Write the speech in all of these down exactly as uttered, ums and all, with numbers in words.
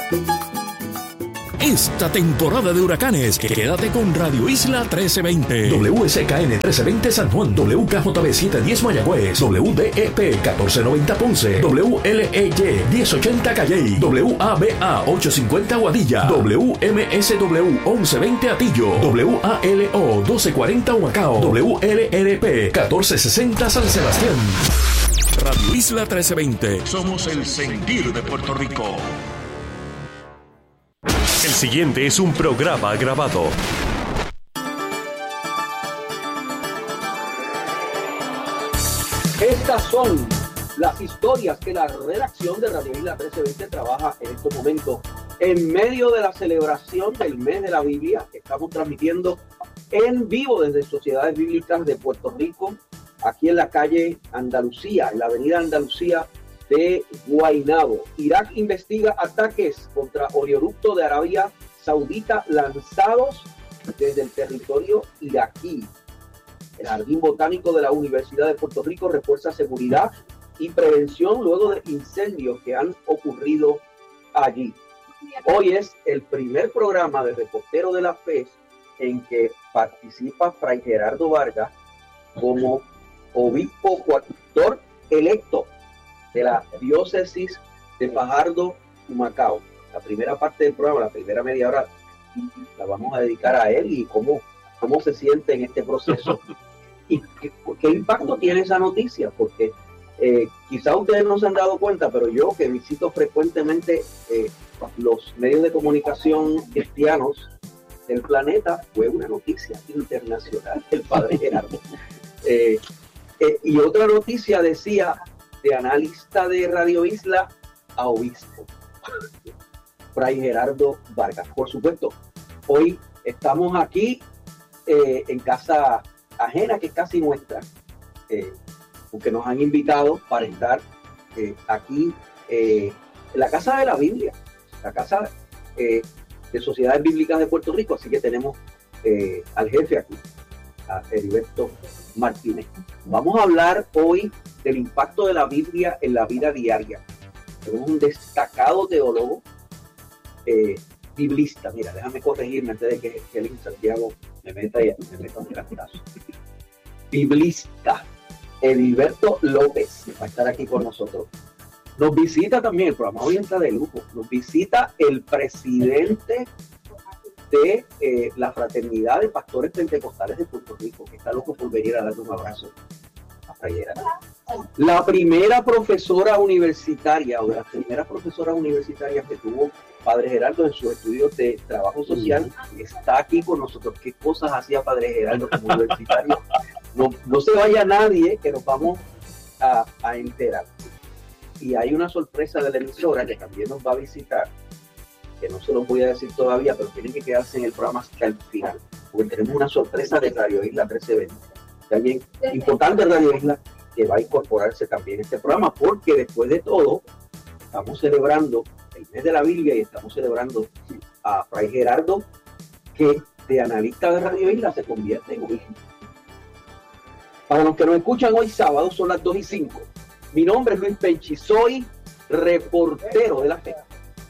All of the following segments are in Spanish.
Esta temporada de huracanes, quédate con Radio Isla trece veinte. W S K N trece veinte San Juan, W K J B setecientos diez Mayagüez, W D E P catorce noventa Ponce, W L E Y diez ochenta Calley, W A B A ochocientos cincuenta Guadilla, W M S W once veinte Atillo, W A L O doce cuarenta Humacao, W L R P catorce sesenta San Sebastián. Radio Isla trece veinte. Somos el sentir de Puerto Rico. El siguiente es un programa grabado. Estas son las historias que la redacción de Radio Isla trece veinte trabaja en estos momentos en medio de la celebración del mes de la Biblia que estamos transmitiendo en vivo desde Sociedades Bíblicas de Puerto Rico, aquí en la calle Andalucía, en la avenida Andalucía de Guaynabo. Irak investiga ataques contra oleoducto de Arabia Saudita lanzados desde el territorio iraquí. El Jardín Botánico de la Universidad de Puerto Rico refuerza seguridad y prevención luego de incendios que han ocurrido allí. Hoy es el primer programa de Reportero de la Fe en que participa Fray Gerardo Vargas como obispo coadjutor electo de la diócesis de Fajardo, Humacao. La primera parte del programa, la primera media hora, la vamos a dedicar a él y cómo, cómo se siente en este proceso. ¿Y qué, qué impacto tiene esa noticia? Porque eh, quizá ustedes no se han dado cuenta, pero yo que visito frecuentemente eh, los medios de comunicación cristianos del planeta, fue una noticia internacional, el padre Gerardo. Eh, eh, y otra noticia decía, de analista de Radio Isla a obispo, Fray Gerardo Vargas. Por supuesto, hoy estamos aquí eh, en casa ajena, que es casi nuestra, eh, porque nos han invitado para estar eh, aquí eh, en la Casa de la Biblia, la Casa eh, de Sociedades Bíblicas de Puerto Rico, así que tenemos eh, al jefe aquí, a Heriberto Martínez. Vamos a hablar hoy del impacto de la Biblia en la vida diaria. Tenemos un destacado teólogo, eh, biblista. Mira, déjame corregirme antes de que Helen Santiago me meta, me meta un cantazo. Biblista, Heriberto López, va a estar aquí con nosotros. Nos visita también, el programa hoy entra de lujo, nos visita el presidente de eh, la Fraternidad de Pastores Pentecostales de Puerto Rico, que está loco por venir a darle un abrazo a Fray Gerardo. La primera profesora universitaria, o de las primeras profesoras universitarias que tuvo Padre Gerardo en sus estudios de trabajo social, está aquí con nosotros. ¿Qué cosas hacía Padre Gerardo como universitario? No, no se vaya nadie, que nos vamos a, a enterar. Y hay una sorpresa de la emisora que también nos va a visitar, que no se los voy a decir todavía, pero tienen que quedarse en el programa hasta el final, porque tenemos una sorpresa de Radio Isla trece veinte. También importante Radio Isla, que va a incorporarse también a este programa, porque después de todo, estamos celebrando el mes de la Biblia y estamos celebrando a Fray Gerardo, que de analista de Radio Isla se convierte en obispo. Para los que nos escuchan hoy sábado, son las dos y cinco. Mi nombre es Luis Penchi, soy reportero de la fe.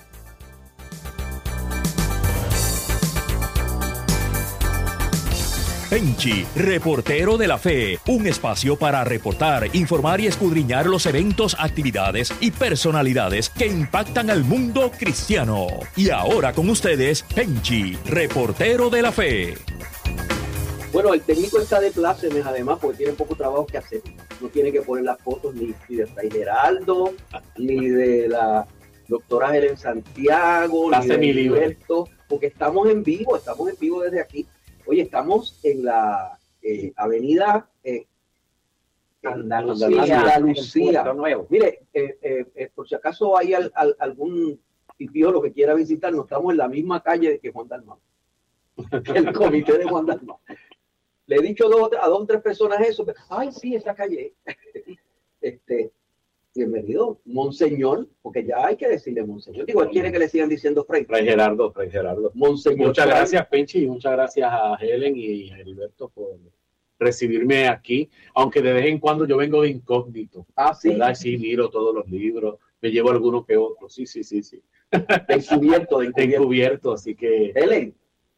Penchi, reportero de la fe, un espacio para reportar, informar y escudriñar los eventos, actividades y personalidades que impactan al mundo cristiano. Y ahora con ustedes, Penchi, reportero de la fe. Bueno, el técnico está de plácemes además porque tiene poco trabajo que hacer. No tiene que poner las fotos ni, ni de Fray Gerardo, ni de la doctora Helen Santiago, ni de Heriberto, porque estamos en vivo, estamos en vivo desde aquí. Oye, estamos en la eh, avenida eh, Andalucía. Andalucía. Nuevo. Mire, eh, eh, eh, por si acaso hay al, al, algún tipiolo que quiera visitarnos, estamos en la misma calle que Juan Dalmau, el comité de Juan Dalmau. Le he dicho dos, a dos o tres personas eso, pero, ay, sí, esa calle. este, bienvenido, Monseñor, porque ya hay que decirle Monseñor. Digo, él quiere que le sigan diciendo Fray. Fray Gerardo, Fray Gerardo. Monseñor. Muchas Fray. Gracias, Penchi, y muchas gracias a Helen y a Heriberto por recibirme aquí, aunque de vez en cuando yo vengo de incógnito. Ah, sí. ¿Verdad? Sí, miro todos los libros, me llevo algunos que otros. Sí, sí, sí, sí. De encubierto, de de encubierto, así que... Helen,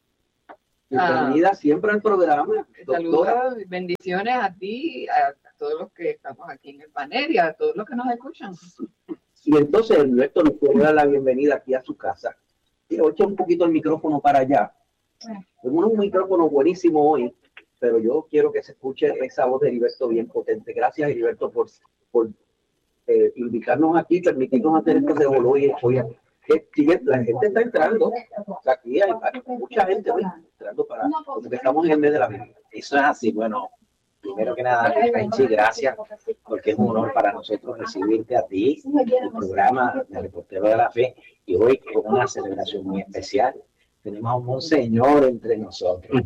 bienvenida ah, siempre al programa. Saludos, bendiciones a ti, a todos los que estamos aquí en el panel y a todos los que nos escuchan. Y entonces Alberto nos puede dar la bienvenida aquí a su casa. Quiero echar un poquito el micrófono para allá. Tenemos un micrófono buenísimo hoy, pero yo quiero que se escuche esa voz de Heriberto bien potente. Gracias, Heriberto, por, por eh, invitarnos aquí, permitirnos hacer esto de voló y hoy. La gente está entrando. Aquí hay, hay mucha gente hoy entrando para porque estamos en el mes de la Biblia. Eso es así. Bueno, primero que nada, Penchi, gracias, porque es un honor para nosotros recibirte a ti, el programa de Reportero de la Fe, y hoy con una celebración muy especial. Tenemos a un monseñor entre nosotros,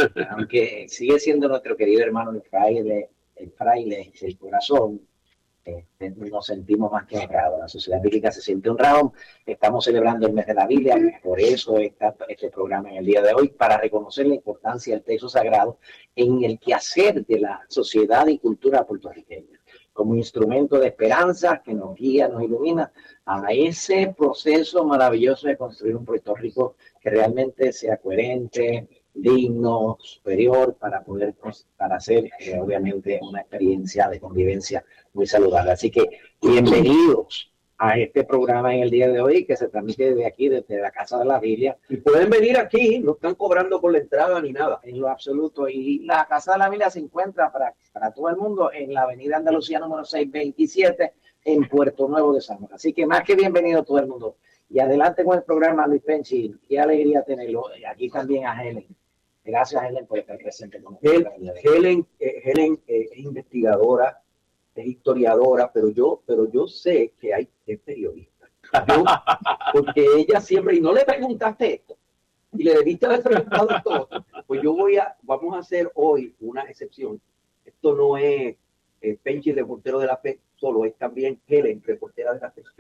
aunque sigue siendo nuestro querido hermano el fraile, el fraile, el corazón. Este, nos sentimos más que honrados. La sociedad bíblica se siente honrado. Estamos celebrando el mes de la Biblia, por eso está este programa en el día de hoy, para reconocer la importancia del texto sagrado en el quehacer de la sociedad y cultura puertorriqueña, como instrumento de esperanza que nos guía, nos ilumina a ese proceso maravilloso de construir un Puerto Rico que realmente sea coherente, digno, superior, para poder para hacer eh, obviamente una experiencia de convivencia muy saludable. Así que bienvenidos a este programa en el día de hoy, que se transmite desde aquí, desde la Casa de la Biblia. Y pueden venir aquí, no están cobrando por la entrada ni nada. En lo absoluto. Y la Casa de la Biblia se encuentra para, para todo el mundo en la avenida Andalucía número seiscientos veintisiete en Puerto Nuevo de San Juan. Así que más que bienvenido todo el mundo. Y adelante con el programa, Luis Penchi. Qué alegría tenerlo. Y aquí también a Helen. Gracias, Helen, por estar presente con nosotros. Helen, eh, Helen eh, es investigadora, es historiadora, pero yo, pero yo sé que hay es periodista. Yo, porque ella siempre, y no le preguntaste esto, y le debiste haber preguntado todo, pues yo voy a, vamos a hacer hoy una excepción. Esto no es eh, Penchi, reportero de la Fe, solo es también Helen, reportera de la Fe.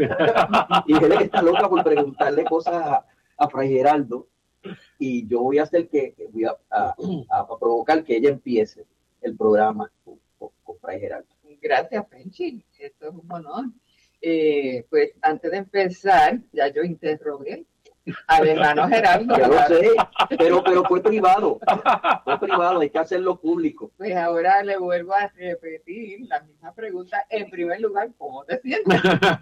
Y Helen está loca por preguntarle cosas a, a Fray Geraldo. Y yo voy a hacer que voy a, a, a provocar que ella empiece el programa con, con, con Fray Geraldo. Gracias, Penchi. Esto es un honor. Eh, pues antes de empezar, ya yo interrogué al hermano Geraldo. Ya lo sé, pero, pero fue privado. Fue privado, hay que hacerlo público. Pues ahora le vuelvo a repetir la misma pregunta. En primer lugar, ¿cómo te sientes?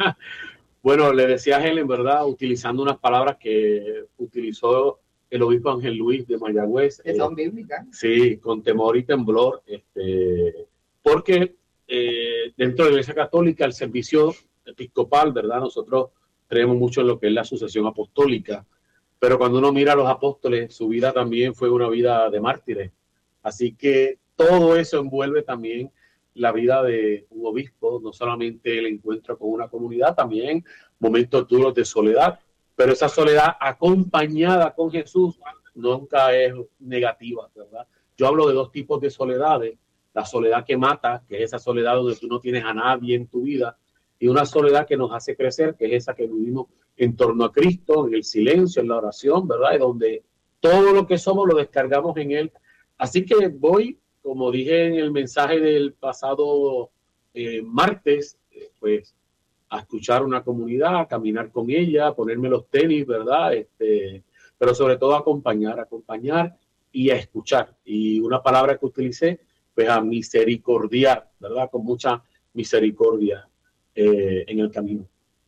Bueno, le decía a Helen, ¿verdad? Utilizando unas palabras que utilizó el obispo Ángel Luis de Mayagüez. Que son eh, bíblicas. Sí, con temor y temblor, este, porque eh, dentro de la Iglesia Católica el servicio episcopal, ¿verdad? Nosotros creemos mucho en lo que es la sucesión apostólica, pero cuando uno mira a los apóstoles, su vida también fue una vida de mártires. Así que todo eso envuelve también la vida de un obispo, no solamente el encuentro con una comunidad, también momentos duros de soledad. Pero esa soledad acompañada con Jesús nunca es negativa, ¿verdad? Yo hablo de dos tipos de soledades. La soledad que mata, que es esa soledad donde tú no tienes a nadie en tu vida, y una soledad que nos hace crecer, que es esa que vivimos en torno a Cristo, en el silencio, en la oración, ¿verdad? Y donde todo lo que somos lo descargamos en Él. Así que voy, como dije en el mensaje del pasado eh, martes, eh, pues, a escuchar una comunidad, a caminar con ella, a ponerme los tenis, ¿verdad? Este, pero sobre todo a acompañar, acompañar y a escuchar. Y una palabra que utilicé, pues a misericordiar, ¿verdad? Con mucha misericordia eh, en el camino.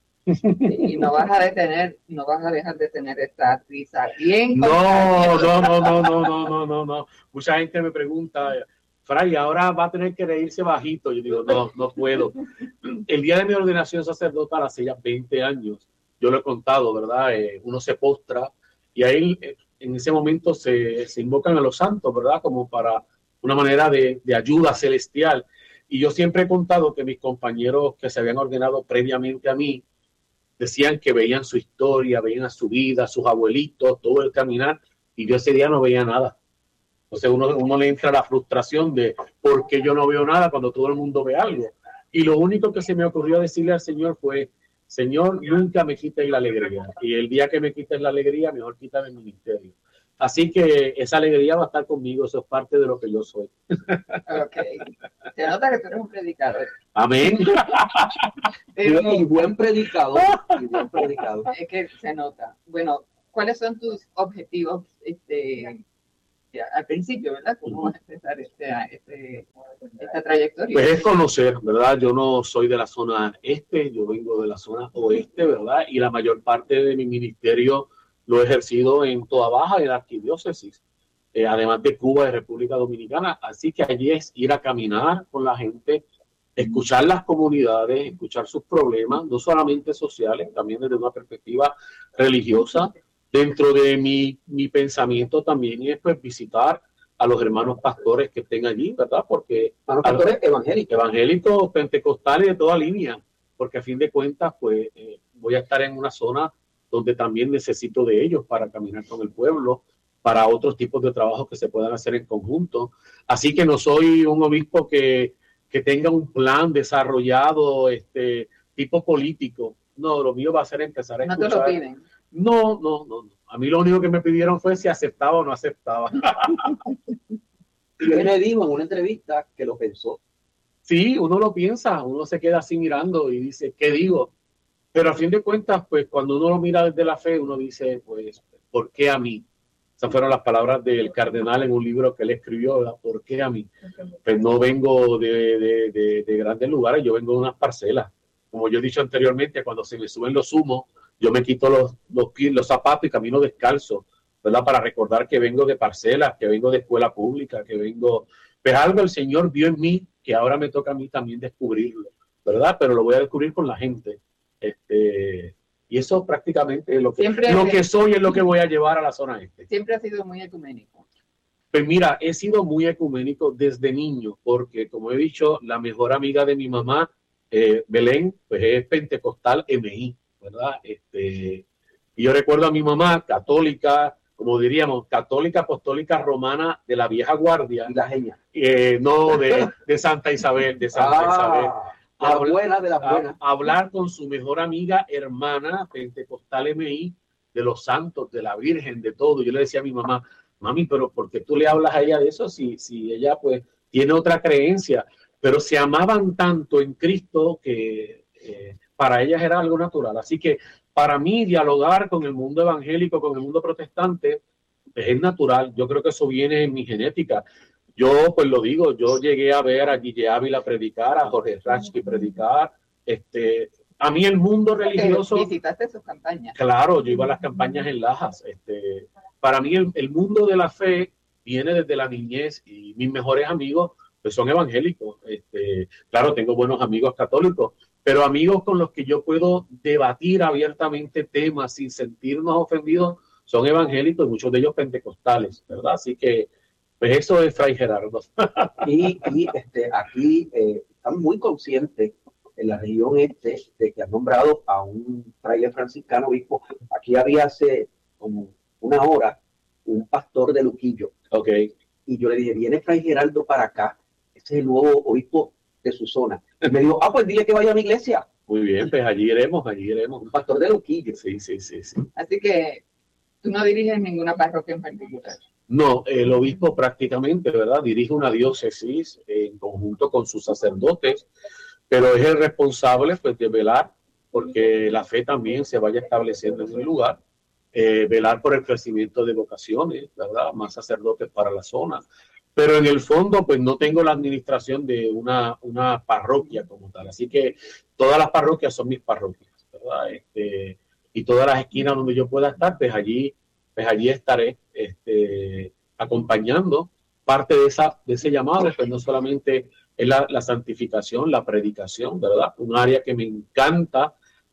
Y no vas a detener, no vas a dejar de tener esta risa bien. No, no, no, no, no, no, no, no, no. Mucha gente me pregunta, Fray, ahora va a tener que reírse bajito. Yo digo, no, no puedo. El día de mi ordenación sacerdotal, hace ya veinte años, yo lo he contado, ¿verdad? Eh, uno se postra y ahí eh, en ese momento se, se invocan a los santos, ¿verdad? Como para una manera de, de ayuda celestial. Y yo siempre he contado que mis compañeros que se habían ordenado previamente a mí decían que veían su historia, veían a su vida, sus abuelitos, todo el caminar, y yo ese día no veía nada. Entonces uno, uno le entra la frustración de por qué yo no veo nada cuando todo el mundo ve algo. Y lo único que se me ocurrió decirle al Señor fue, Señor, nunca me quites la alegría. Y el día que me quites la alegría, mejor quítame el ministerio. Así que esa alegría va a estar conmigo, eso es parte de lo que yo soy. Ok. Se nota que tú eres un predicador. Amén. Pero, Y buen predicador. Y buen predicador. es que se nota. Bueno, ¿cuáles son tus objetivos este, ya, al principio, verdad? ¿Cómo vas a empezar este, este, esta trayectoria? Pues es conocer, ¿verdad? Yo no soy de la zona este, yo vengo de la zona oeste, ¿verdad? Y la mayor parte de mi ministerio lo he ejercido en Toa Baja, en la arquidiócesis, eh, además de Cuba y República Dominicana. Así que allí es ir a caminar con la gente, escuchar las comunidades, escuchar sus problemas, no solamente sociales, también desde una perspectiva religiosa. Dentro de mi, mi pensamiento también es pues, visitar a los hermanos pastores que estén allí, ¿verdad? Porque Hermanos pastores evangélicos. Evangélicos, pentecostales de toda línea, porque a fin de cuentas, pues eh, voy a estar en una zona donde también necesito de ellos para caminar con el pueblo, para otros tipos de trabajos que se puedan hacer en conjunto. Así que no soy un obispo que, que tenga un plan desarrollado, este, tipo político. No, lo mío va a ser empezar a No escuchar. te lo piden. No, no, no, no. A mí lo único que me pidieron fue si aceptaba o no aceptaba. Y él me dijo en una entrevista que lo pensó. Sí, uno lo piensa, uno se queda así mirando y dice, ¿qué digo? Pero a fin de cuentas, pues cuando uno lo mira desde la fe, uno dice, pues, ¿por qué a mí? Esas fueron las palabras del cardenal en un libro que él escribió, ¿verdad? ¿Por qué a mí? Pues no vengo de, de, de, de grandes lugares, yo vengo de unas parcelas. Como yo he dicho anteriormente, cuando se me suben los humos, yo me quito los, los, pies, los zapatos y camino descalzo, ¿verdad? Para recordar que vengo de parcelas, que vengo de escuela pública, que vengo... Pues algo el Señor vio en mí, que ahora me toca a mí también descubrirlo, ¿verdad? Pero lo voy a descubrir con la gente. Este, y eso prácticamente es lo que, Siempre, lo que soy, es lo que voy a llevar a la zona este. Siempre ha sido muy ecuménico. Pues mira, he sido muy ecuménico desde niño, porque como he dicho, la mejor amiga de mi mamá, eh, Belén, pues es pentecostal M I, ¿verdad? Este, y yo recuerdo a mi mamá, católica, como diríamos, católica apostólica romana de la vieja guardia. Y la genia. Eh, no, de, de Santa Isabel, de Santa Ah, Isabel. de las buenas, de las buenas. A, a hablar con su mejor amiga, hermana, pentecostal M I, de los santos, de la Virgen, de todo. Yo le decía a mi mamá, mami, pero ¿por qué tú le hablas a ella de eso si, si ella pues tiene otra creencia? Pero se amaban tanto en Cristo que eh, para ellas era algo natural. Así que para mí dialogar con el mundo evangélico, con el mundo protestante, pues es natural. Yo creo que eso viene en mi genética. Yo, pues lo digo, yo llegué a ver a Guille Ávila predicar, a Jorge Ratsky predicar. Este, a mí el mundo religioso... Visitaste sus campañas. Claro, yo iba a las campañas en Lajas. Este, para mí el, el mundo de la fe viene desde la niñez y mis mejores amigos pues, son evangélicos. Este, claro, tengo buenos amigos católicos, pero amigos con los que yo puedo debatir abiertamente temas sin sentirnos ofendidos son evangélicos y muchos de ellos pentecostales, ¿verdad? Así que pues eso es Fray Gerardo. Y, y este, aquí eh, están muy conscientes en la región este de que han nombrado a un fraile franciscano obispo. Aquí había hace como una hora un pastor de Luquillo. Ok. Y yo le dije, viene Fray Gerardo para acá, ese es el nuevo obispo de su zona. Y me dijo, ah, pues dile que vaya a mi iglesia. Muy bien, pues allí iremos, allí iremos. Un pastor de Luquillo. Sí, sí, sí, sí. Así que tú no diriges ninguna parroquia en particular. No, el obispo prácticamente, ¿verdad? Dirige una diócesis en conjunto con sus sacerdotes, pero es el responsable pues, de velar porque la fe también se vaya estableciendo en el lugar, eh, velar por el crecimiento de vocaciones, ¿verdad? Más sacerdotes para la zona. Pero en el fondo, pues no tengo la administración de una, una parroquia como tal. Así que todas las parroquias son mis parroquias, ¿verdad? Este, y todas las esquinas donde yo pueda estar, pues allí pues allí estaré este, acompañando parte de, esa, de ese llamado, pues no solamente es la, la santificación, la predicación, ¿verdad? Un área que me encanta,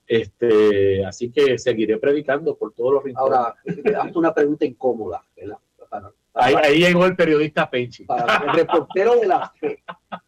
este, así que seguiré predicando por todos los rincones. Ahora, hazte una pregunta incómoda, ¿verdad? Para, para, ahí, ahí llegó el periodista Penchi. Para el reportero de la fe.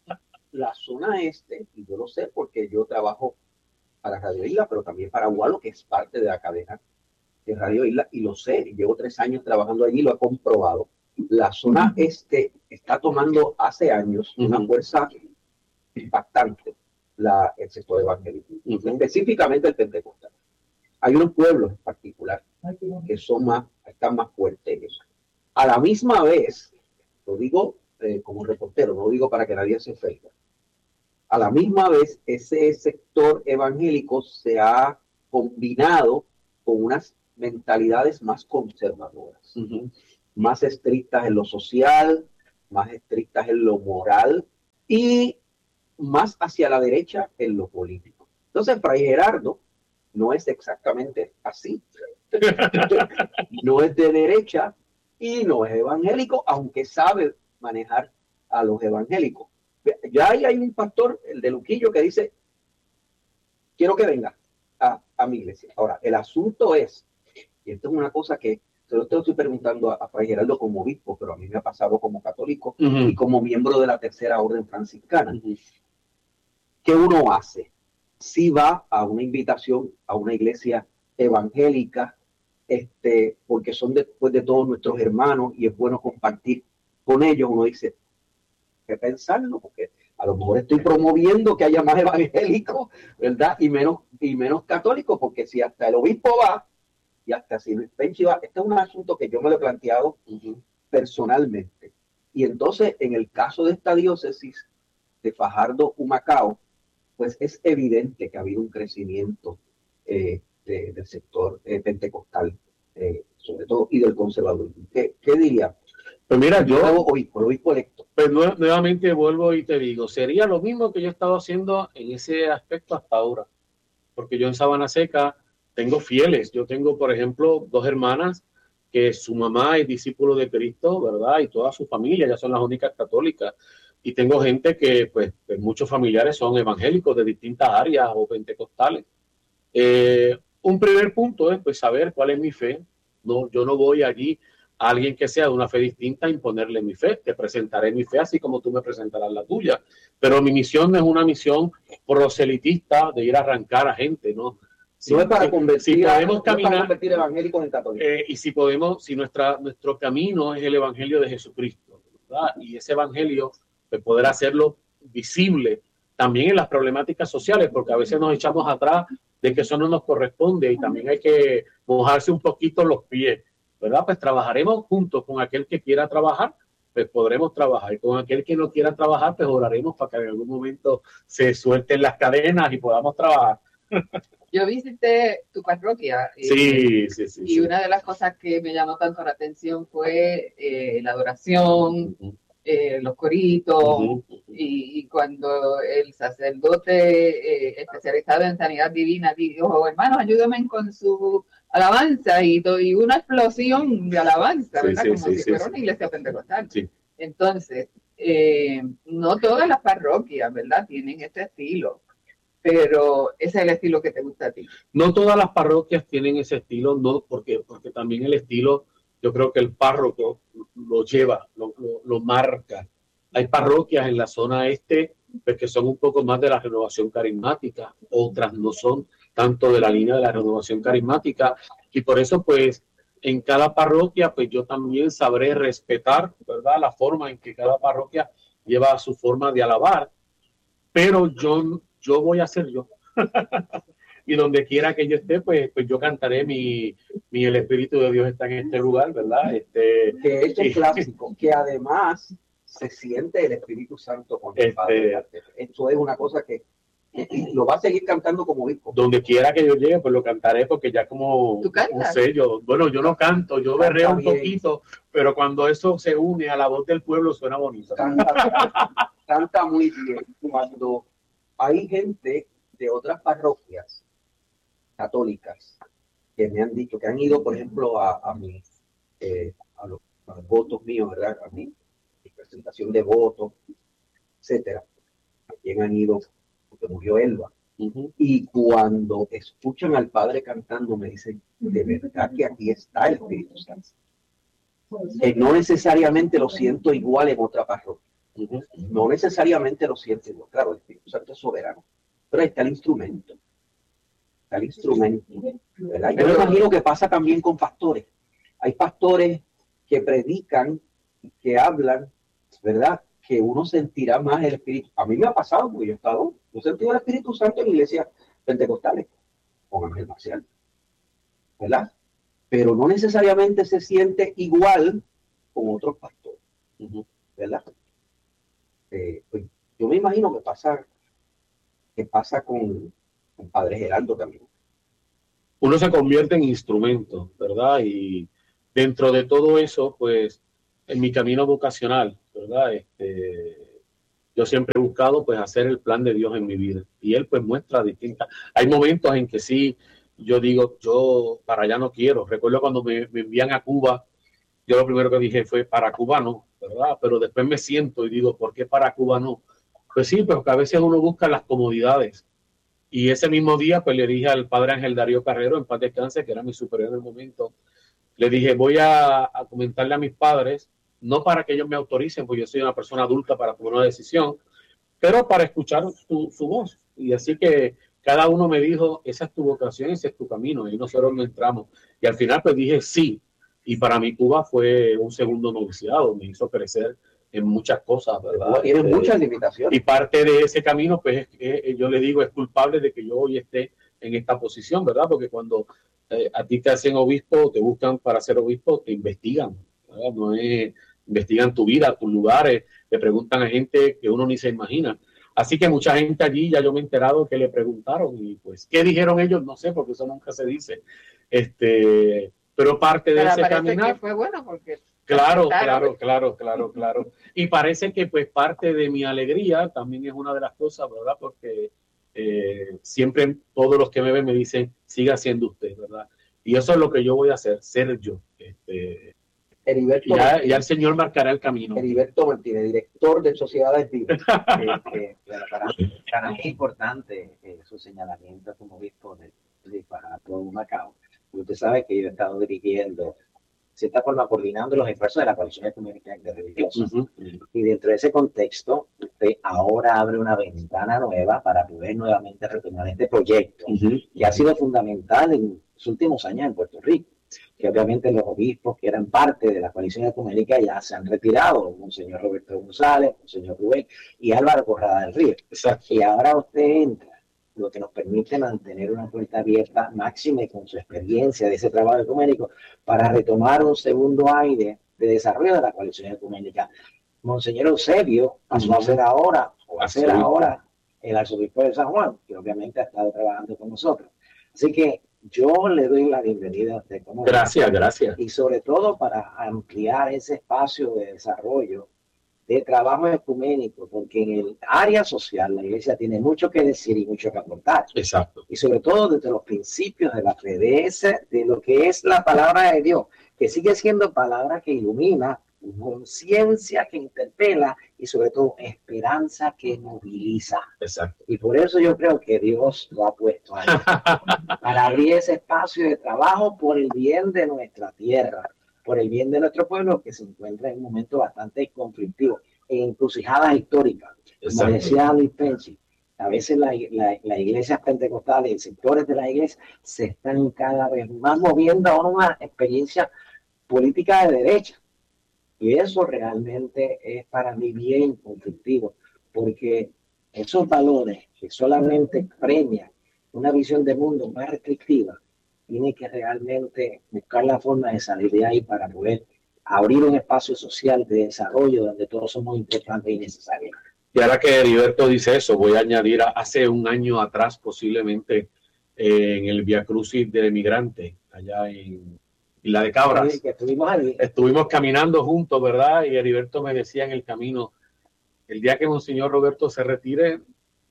La zona este, y yo lo sé porque yo trabajo para Radio Isla, pero también para Gualo, que es parte de la cadena de Radio Isla, y lo sé, llevo tres años trabajando allí, lo he comprobado. La zona este está tomando hace años una fuerza impactante, la, el sector evangélico, uh-huh. específicamente el pentecostal. Hay unos pueblos en particular que son más, están más fuertes en eso. A la misma vez, lo digo eh, como reportero, no lo digo para que nadie se ofenda, a la misma vez ese sector evangélico se ha combinado con unas mentalidades más conservadoras, uh-huh. más estrictas en lo social, más estrictas en lo moral y más hacia la derecha en lo político. Entonces, Fray Gerardo no es exactamente así. No es de derecha y no es evangélico, aunque sabe manejar a los evangélicos. Ya ahí hay un pastor, el de Luquillo, que dice, quiero que venga a, a mi iglesia. Ahora, el asunto es, y esto es una cosa que se lo estoy preguntando a, a Fray Gerardo como obispo, pero a mí me ha pasado como católico uh-huh. y como miembro de la Tercera Orden Franciscana. Uh-huh. ¿Qué uno hace? Si va a una invitación a una iglesia evangélica, este, porque son después de todos nuestros hermanos y es bueno compartir con ellos, uno dice, que pensarlo, porque a lo mejor estoy promoviendo que haya más evangélicos, ¿verdad? Y menos, y menos católicos, porque si hasta el obispo va, y hasta si Luis Penchi va, este es un asunto que yo me lo he planteado uh-huh. personalmente. Y entonces, en el caso de esta diócesis de Fajardo, Humacao, pues es evidente que ha habido un crecimiento eh, de, del sector eh, pentecostal, eh, sobre todo, y del conservadurismo. ¿Qué, qué diría? Pues mira, yo, nuevo obispo, el obispo electo. Pues nuevamente vuelvo y te digo, sería lo mismo que yo he estado haciendo en ese aspecto hasta ahora. Porque yo en Sabana Seca tengo fieles. Yo tengo, por ejemplo, dos hermanas que su mamá es discípulo de Cristo, ¿verdad? Y toda su familia ya son las únicas católicas. Y tengo gente que, pues, pues muchos familiares son evangélicos de distintas áreas o pentecostales. Eh, un primer punto es, pues, saber cuál es mi fe. No, yo no voy allí a alguien que sea de una fe distinta a imponerle mi fe. Te presentaré mi fe así como tú me presentarás la tuya. Pero mi misión no es una misión proselitista de ir a arrancar a gente, ¿no? Si, no es para convertir, si podemos no caminar, para convertir evangélicos en católicos. Eh, y si podemos, si nuestra, nuestro camino es el evangelio de Jesucristo, ¿verdad? Y ese evangelio, pues poder hacerlo visible también en las problemáticas sociales, porque a veces nos echamos atrás de que eso no nos corresponde y también hay que mojarse un poquito los pies, ¿verdad? Pues trabajaremos juntos con aquel que quiera trabajar, pues podremos trabajar. Y con aquel que no quiera trabajar, pues oraremos para que en algún momento se suelten las cadenas y podamos trabajar. Yo visité tu parroquia y, sí, sí, sí, y sí. Una de las cosas que me llamó tanto la atención fue eh, la adoración, uh-huh. eh, los coritos, uh-huh. y, y cuando el sacerdote eh, especializado en sanidad divina dijo, hermanos, ayúdenme con su alabanza, y, y una explosión de alabanza, sí, ¿verdad? Sí, Como sí, si sí, fuera sí. una iglesia pentecostal. Sí. Entonces, eh, no todas las parroquias, ¿verdad?, tienen este estilo. Pero ese es el estilo que te gusta a ti. No todas las parroquias tienen ese estilo, no, porque, porque también el estilo, yo creo que el párroco lo lleva, lo, lo, lo marca. Hay parroquias en la zona este pues, que son un poco más de la renovación carismática, otras no son tanto de la línea de la renovación carismática, y por eso pues en cada parroquia pues yo también sabré respetar, ¿verdad?, la forma en que cada parroquia lleva su forma de alabar, pero yo yo voy a ser yo. Y donde quiera que yo esté, pues, pues yo cantaré mi, mi El Espíritu de Dios está en este lugar, ¿verdad? Este, que es un clásico, que además se siente el Espíritu Santo con el este, Padre. Esto es una cosa que lo va a seguir cantando como obispo. Donde quiera que yo llegue, pues lo cantaré, porque ya como un sello. Bueno, yo no canto, yo berreo un poquito, pero cuando eso se une a la voz del pueblo suena bonito. Canta, canta, canta muy bien. Cuando hay gente de otras parroquias católicas que me han dicho, que han ido, por ejemplo, a, a, mi, eh, a, los, a los votos míos, ¿verdad? A mi, mi presentación de votos, etcétera. También han ido, porque murió Elba. Uh-huh. Y cuando escuchan al Padre cantando, me dicen, de verdad que aquí está el Espíritu Santo. Que no necesariamente lo siento igual en otra parroquia. Uh-huh. No necesariamente lo siento igual. Claro, el Espíritu Santo es soberano. Pero ahí está el instrumento. Está el instrumento. ¿Verdad? Yo me imagino que pasa también con pastores. Hay pastores que predican, que hablan, ¿verdad? Que uno sentirá más el Espíritu. A mí me ha pasado, porque yo he estado, yo he sentido el Espíritu Santo en iglesias pentecostales, con Ángel Marcial, ¿verdad? Pero no necesariamente se siente igual con otros pastores, ¿verdad? Eh, pues, yo me imagino que pasa, que pasa con el Padre Geraldo también. Uno se convierte en instrumento, ¿verdad? Y dentro de todo eso, pues, en mi camino vocacional, ¿verdad? Este, yo siempre he buscado, pues, hacer el plan de Dios en mi vida. Y Él, pues, muestra distintas... Hay momentos en que sí, yo digo, yo para allá no quiero. Recuerdo cuando me, me envían a Cuba, yo lo primero que dije fue, para Cuba no, ¿verdad? Pero después me siento y digo, ¿por qué para Cuba no? Pues sí, porque a veces uno busca las comodidades. Y ese mismo día, pues le dije al padre Ángel Darío Carrero, en paz descanse, que era mi superior en el momento, le dije, voy a, a comentarle a mis padres, no para que ellos me autoricen, porque yo soy una persona adulta para tomar una decisión, pero para escuchar su, su voz. Y así que cada uno me dijo, esa es tu vocación, ese es tu camino, y nosotros no entramos. Y al final, pues dije, sí. Y para mí Cuba fue un segundo noviciado, me hizo crecer en muchas cosas, ¿verdad? Tiene Este, muchas limitaciones. Y parte de ese camino, pues, es que yo le digo, es culpable de que yo hoy esté en esta posición, ¿verdad? Porque cuando eh, a ti te hacen obispo, te buscan para ser obispo, te investigan, ¿verdad? No es, investigan tu vida, tus lugares, te preguntan a gente que uno ni se imagina. Así que mucha gente allí, ya yo me he enterado que le preguntaron y pues, ¿qué dijeron ellos? No sé, porque eso nunca se dice. Este, pero parte de Pero ese parece caminar... que fue bueno porque... Claro, claro, claro, claro, claro. Y parece que pues parte de mi alegría también es una de las cosas, ¿verdad? Porque eh, siempre todos los que me ven me dicen, siga siendo usted, ¿verdad? Y eso es lo que yo voy a hacer, ser yo. Este, Heriberto ya, Martínez, ya el Señor marcará el camino. Heriberto Martínez, director de Sociedades Vivas. Eh, eh, bueno, para, para mí es importante eh, su señalamiento como obispo de, de para todo Macao. Usted sabe que yo he estado dirigiendo, de cierta forma, coordinando los esfuerzos de la Coalición Ecuménica Interreligiosa. Uh-huh. Y dentro de ese contexto, usted ahora abre una ventana nueva para poder nuevamente retomar este proyecto, uh-huh. que ha sido fundamental en los últimos años en Puerto Rico. Que obviamente los obispos que eran parte de la Coalición Ecuménica ya se han retirado, Monseñor Roberto González, Monseñor Rubén y Álvaro Corrada del Río. Exacto. Y ahora usted entra, lo que nos permite mantener una puerta abierta, máxime con su experiencia de ese trabajo ecuménico, para retomar un segundo aire de desarrollo de la Coalición Ecuménica. Monseñor Eusebio pasó a ser ahora, o a ser ahora, el arzobispo de San Juan, que obviamente ha estado trabajando con nosotros. Así que yo le doy la bienvenida a usted. Como gracias, es, gracias. Y sobre todo para ampliar ese espacio de desarrollo, de trabajo ecuménico, porque en el área social la iglesia tiene mucho que decir y mucho que aportar. Exacto. Y sobre todo desde los principios de la fe, de, ese, de lo que es la palabra de Dios, que sigue siendo palabra que ilumina, conciencia que interpela y sobre todo esperanza que moviliza. Exacto. Y por eso yo creo que Dios lo ha puesto ahí, para abrir ese espacio de trabajo por el bien de nuestra tierra, por el bien de nuestro pueblo, que se encuentra en un momento bastante conflictivo, en encrucijadas históricas. Exacto. Como decía Luis Penchi, a veces la, la, las iglesias pentecostales y sectores de la iglesia se están cada vez más moviendo a una experiencia política de derecha. Y eso realmente es para mí bien conflictivo, porque esos valores que solamente premian una visión de mundo más restrictiva, tiene que realmente buscar la forma de salir de ahí para poder abrir un espacio social de desarrollo donde todos somos importantes y necesarios. Y ahora que Heriberto dice eso, voy a añadir, hace un año atrás posiblemente eh, en el Via Crucis del Emigrante, allá en Isla de Cabras. Sí, que estuvimos, ahí. Estuvimos caminando juntos, ¿verdad? Y Heriberto me decía en el camino, el día que Monseñor Roberto se retire,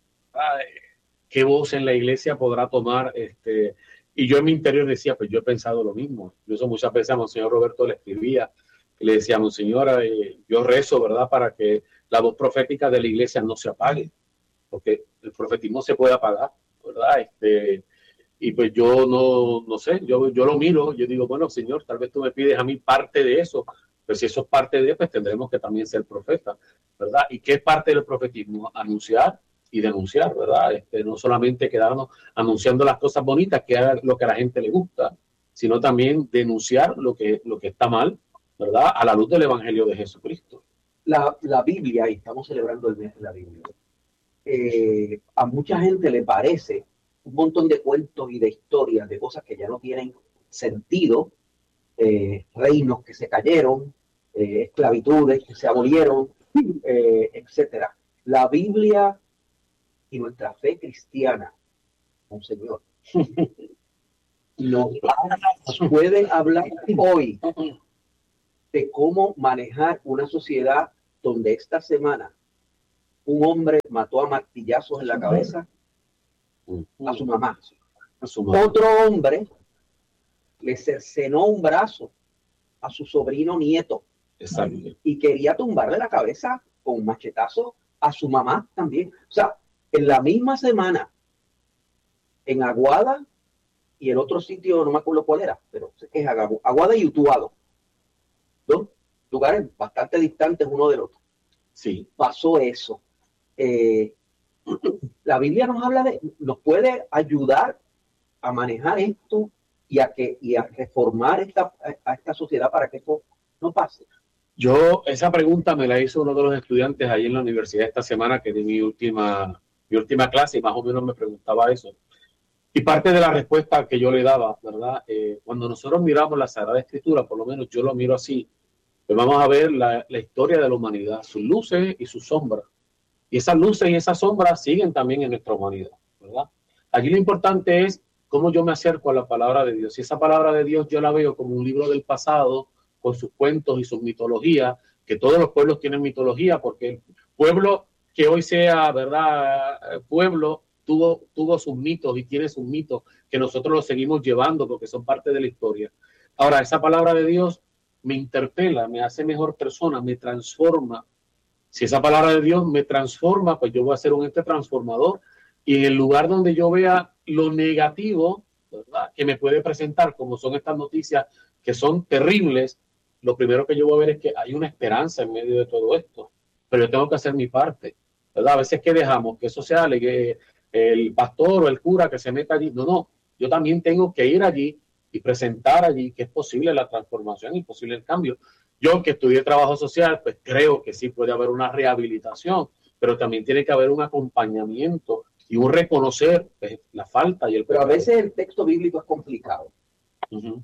ay, ¿qué voz en la iglesia podrá tomar? Este, y yo en mi interior decía, pues yo he pensado lo mismo. Yo eso muchas veces a Monseñor Roberto le escribía, y le decía, Monseñor, eh, yo rezo, ¿verdad? Para que la voz profética de la iglesia no se apague, porque el profetismo se puede apagar, ¿verdad? Este... Y pues yo no, no sé, yo, yo lo miro, yo digo, bueno, Señor, tal vez tú me pides a mí parte de eso, pero si eso es parte de, pues tendremos que también ser profeta, ¿verdad? ¿Y qué es parte del profetismo? Anunciar y denunciar, ¿verdad? Este, no solamente quedarnos anunciando las cosas bonitas, que es lo que a la gente le gusta, sino también denunciar lo que, lo que está mal, ¿verdad? A la luz del Evangelio de Jesucristo. La, la Biblia, y estamos celebrando el mes de la Biblia, eh, a mucha gente le parece un montón de cuentos y de historias, de cosas que ya no tienen sentido, eh, reinos que se cayeron, eh, esclavitudes que se abolieron, eh, etcétera. La Biblia y nuestra fe cristiana, Monseñor, nos, nos pueden hablar hoy de cómo manejar una sociedad donde esta semana un hombre mató a martillazos en la cabeza a su mamá. A su mamá. Otro hombre le cercenó un brazo a su sobrino nieto. Exacto. Y quería tumbarle la cabeza con un machetazo a su mamá también. O sea, en la misma semana, en Aguada y el otro sitio, no me acuerdo cuál era, pero es Aguada y Utuado. Dos lugares bastante distantes uno del otro. Sí. Pasó eso. Eh, la Biblia nos habla de, nos puede ayudar a manejar esto y a que y a reformar esta, a esta sociedad para que esto no pase. Yo, esa pregunta me la hizo uno de los estudiantes ahí en la universidad esta semana, que di mi última, mi última clase, y más o menos me preguntaba eso. Y parte de la respuesta que yo le daba, ¿verdad? Eh, cuando nosotros miramos la Sagrada Escritura, por lo menos yo lo miro así, pues vamos a ver la, la historia de la humanidad, sus luces y sus sombras. Y esas luces y esas sombras siguen también en nuestra humanidad, ¿verdad? Aquí lo importante es cómo yo me acerco a la palabra de Dios. Y esa palabra de Dios yo la veo como un libro del pasado, con sus cuentos y sus mitologías, que todos los pueblos tienen mitología, porque el pueblo que hoy sea, ¿verdad? Pueblo tuvo, tuvo sus mitos y tiene sus mitos que nosotros los seguimos llevando porque son parte de la historia. Ahora, esa palabra de Dios me interpela, me hace mejor persona, me transforma. Si esa palabra de Dios me transforma, pues yo voy a ser un ente transformador. Y en el lugar donde yo vea lo negativo, ¿verdad?, que me puede presentar, como son estas noticias que son terribles, lo primero que yo voy a ver es que hay una esperanza en medio de todo esto. Pero yo tengo que hacer mi parte, ¿verdad? A veces que dejamos que eso sea que el pastor o el cura que se meta allí. No, no. Yo también tengo que ir allí y presentar allí que es posible la transformación y posible el cambio. Yo, que estudié trabajo social, pues creo que sí puede haber una rehabilitación, pero también tiene que haber un acompañamiento y un reconocer, pues, la falta y el Pero a veces el texto bíblico es complicado. Uh-huh.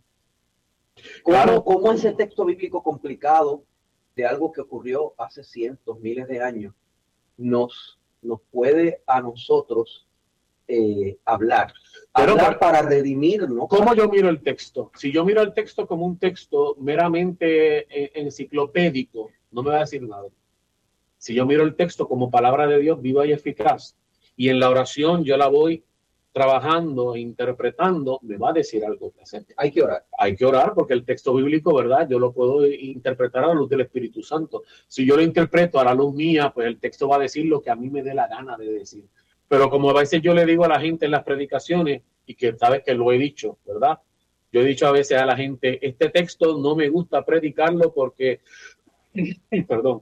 ¿Cómo, Claro. ¿Cómo ese texto bíblico complicado de algo que ocurrió hace cientos, miles de años nos, nos puede a nosotros eh, hablar? Pero, hablar pero, para redimirnos. ¿Cómo yo miro el texto? Si yo miro el texto como un texto meramente eh, enciclopédico, no me va a decir nada. Si yo miro el texto como palabra de Dios viva y eficaz, y en la oración yo la voy trabajando e interpretando, me va a decir algo presente. Hay que orar. Hay que orar porque el texto bíblico, ¿verdad? Yo lo puedo interpretar a la luz del Espíritu Santo. Si yo lo interpreto a la luz mía, pues el texto va a decir lo que a mí me dé la gana de decir. Pero como a veces yo le digo a la gente en las predicaciones, y que sabes que lo he dicho, ¿verdad? Yo he dicho a veces a la gente, este texto no me gusta predicarlo porque, perdón,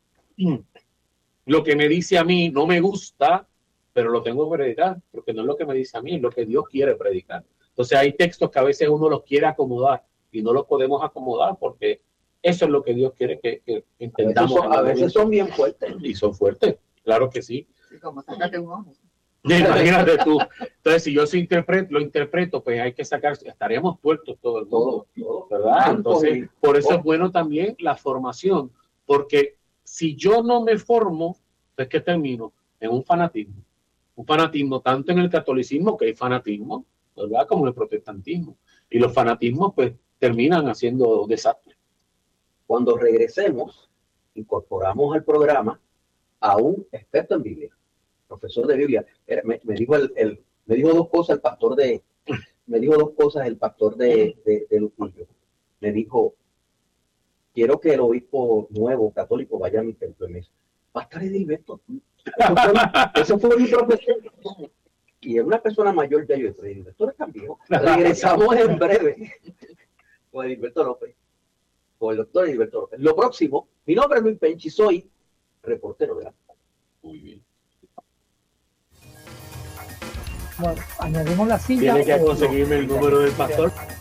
lo que me dice a mí no me gusta, pero lo tengo que predicar, porque no es lo que me dice a mí, es lo que Dios quiere predicar. Entonces hay textos que a veces uno los quiere acomodar y no los podemos acomodar porque eso es lo que Dios quiere que, que entendamos. A veces, son, a veces son bien fuertes. Y son fuertes, claro que sí. Sí, como sácate un ojo. Imagínate tú. Entonces, si yo se interpreto, lo interpreto, pues hay que sacar, estaríamos tuertos todo el mundo, todo, todo, ¿verdad? Entonces, por eso es bueno también la formación, porque si yo no me formo, pues ¿qué termino? En un fanatismo. Un fanatismo tanto en el catolicismo, que hay fanatismo, ¿verdad?, como en el protestantismo. Y los fanatismos, pues, terminan haciendo desastres. Cuando regresemos, incorporamos al programa a un experto en Biblia, profesor de Biblia. Me, me dijo el, el me dijo dos cosas el pastor de me dijo dos cosas el pastor de, de, de Luquillo. Me dijo, quiero que el obispo nuevo católico vaya a mi templo. Y me dice, va a estar Edilberto. Eso fue, eso fue mi profesor. Y es una persona mayor ya. Yo dije, Edilberto no es tan viejo. Regresamos en breve con Edilberto López, con el doctor Edilberto López. Lo próximo, mi nombre es Luis Penchi, soy reportero de la. Muy bien. Bueno, añadimos la silla. Tiene que conseguirme el número del pastor.